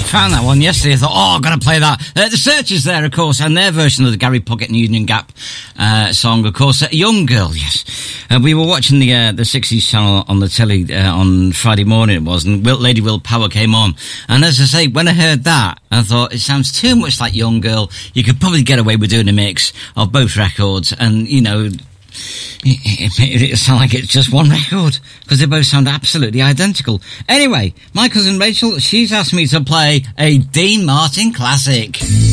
found that one yesterday. I thought, I've got to play that. The Searchers there, of course, and their version of the Gary Puckett and Union Gap song, of course. Young Girl, yes. We were watching the 60s channel on the telly on Friday morning, it was, and Lady Will Power came on. And as I say, when I heard that, I thought, it sounds too much like Young Girl. You could probably get away with doing a mix of both records, and, you know, it sound like it's just one record, because they both sound absolutely identical. Anyway, my cousin Rachel, she's asked me to play a Dean Martin classic.